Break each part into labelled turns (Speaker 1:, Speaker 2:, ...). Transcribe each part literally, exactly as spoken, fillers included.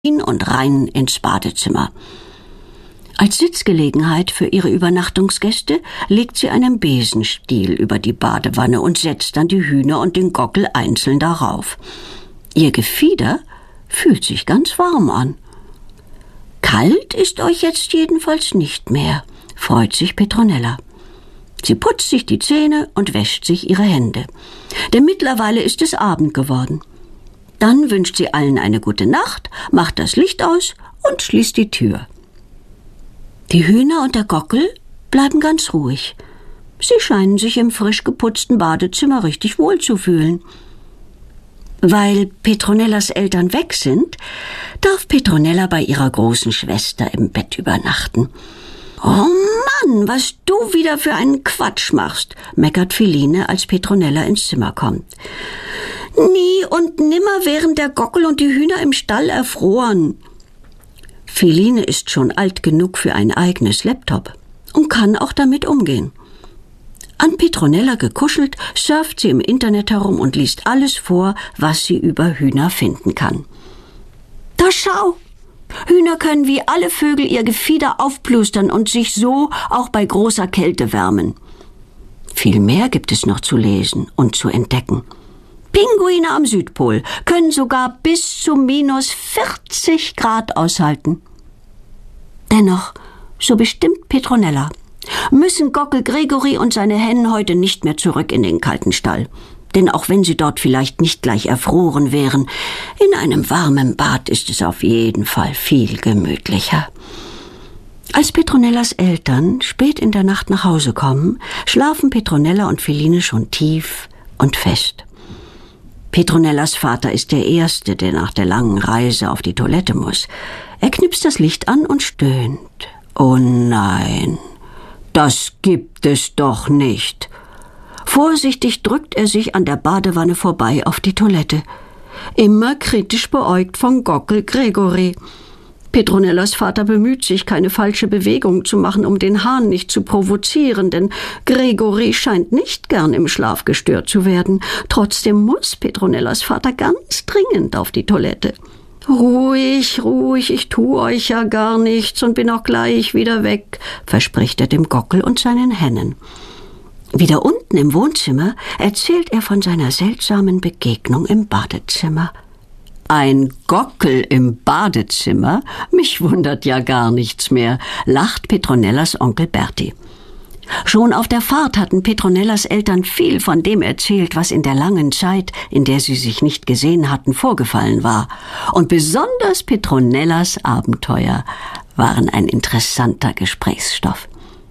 Speaker 1: und rein ins Badezimmer. Als Sitzgelegenheit für ihre Übernachtungsgäste legt sie einen Besenstiel über die Badewanne und setzt dann die Hühner und den Gockel einzeln darauf. Ihr Gefieder fühlt sich ganz warm an. Kalt ist euch jetzt jedenfalls nicht mehr, freut sich Petronella. Sie putzt sich die Zähne und wäscht sich ihre Hände. Denn mittlerweile ist es Abend geworden. Dann wünscht sie allen eine gute Nacht, macht das Licht aus und schließt die Tür. Die Hühner und der Gockel bleiben ganz ruhig. Sie scheinen sich im frisch geputzten Badezimmer richtig wohl zu fühlen. Weil Petronellas Eltern weg sind, darf Petronella bei ihrer großen Schwester im Bett übernachten. »Oh Mann, was du wieder für einen Quatsch machst«, meckert Feline, als Petronella ins Zimmer kommt. »Nie und nimmer wären der Gockel und die Hühner im Stall erfroren.« Feline ist schon alt genug für ein eigenes Laptop und kann auch damit umgehen. An Petronella gekuschelt, surft sie im Internet herum und liest alles vor, was sie über Hühner finden kann. »Da schau! Hühner können wie alle Vögel ihr Gefieder aufplustern und sich so auch bei großer Kälte wärmen. Viel mehr gibt es noch zu lesen und zu entdecken. Pinguine am Südpol können sogar bis zu minus vierzig Grad aushalten. Dennoch, so bestimmt Petronella, müssen Gockel Gregory und seine Hennen heute nicht mehr zurück in den kalten Stall. Denn auch wenn sie dort vielleicht nicht gleich erfroren wären, in einem warmen Bad ist es auf jeden Fall viel gemütlicher. Als Petronellas Eltern spät in der Nacht nach Hause kommen, schlafen Petronella und Feline schon tief und fest. Petronellas Vater ist der Erste, der nach der langen Reise auf die Toilette muss. Er knipst das Licht an und stöhnt. »Oh nein, das gibt es doch nicht!« Vorsichtig drückt er sich an der Badewanne vorbei auf die Toilette. Immer kritisch beäugt von Gockel Gregory. Petronellas Vater bemüht sich, keine falsche Bewegung zu machen, um den Hahn nicht zu provozieren, denn Gregory scheint nicht gern im Schlaf gestört zu werden. Trotzdem muss Petronellas Vater ganz dringend auf die Toilette. »Ruhig, ruhig, ich tu euch ja gar nichts und bin auch gleich wieder weg«, verspricht er dem Gockel und seinen Hennen. Wieder unten im Wohnzimmer erzählt er von seiner seltsamen Begegnung im Badezimmer. »Ein Gockel im Badezimmer? Mich wundert ja gar nichts mehr«, lacht Petronellas Onkel Berti. Schon auf der Fahrt hatten Petronellas Eltern viel von dem erzählt, was in der langen Zeit, in der sie sich nicht gesehen hatten, vorgefallen war. Und besonders Petronellas Abenteuer waren ein interessanter Gesprächsstoff.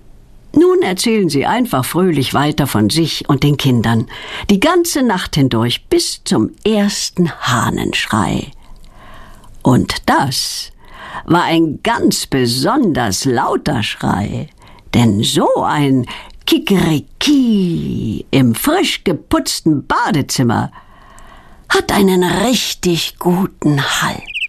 Speaker 1: Nun erzählen sie einfach fröhlich weiter von sich und den Kindern, die ganze Nacht hindurch bis zum ersten Hahnenschrei. Und das war ein ganz besonders lauter Schrei, denn so ein Kikeriki im frisch geputzten Badezimmer hat einen richtig guten Hall.